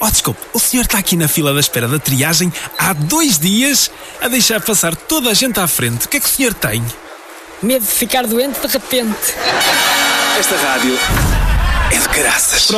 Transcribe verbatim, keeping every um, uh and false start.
Oh, desculpe, o senhor está aqui na fila da espera da triagem há dois dias a deixar passar toda a gente à frente. O que é que o senhor tem? Medo de ficar doente de repente. Esta rádio é de caraças.